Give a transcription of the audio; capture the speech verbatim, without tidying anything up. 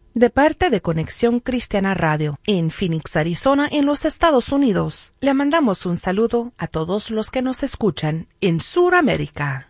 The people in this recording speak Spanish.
De parte de Conexión Cristiana Radio, en Phoenix, Arizona, en los Estados Unidos, le mandamos un saludo a todos los que nos escuchan en Sudamérica.